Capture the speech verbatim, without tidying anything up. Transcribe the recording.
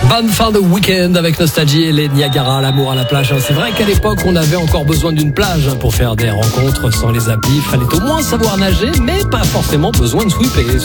Bonne fin de week-end avec Nostalgie et les Niagara, l'amour à la plage. C'est vrai qu'à l'époque, on avait encore besoin d'une plage pour faire des rencontres sans les applis. Fallait au moins savoir nager, mais pas forcément besoin de sweeper.